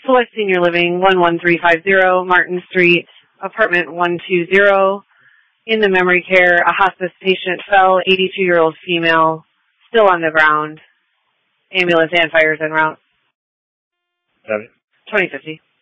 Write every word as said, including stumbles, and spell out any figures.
Select Senior Living, one one three five zero Martin Street, apartment one two zero. In the memory care, a hospice patient fell, eighty-two-year-old female, still on the ground. Ambulance and fires en route. Got it. twenty fifty.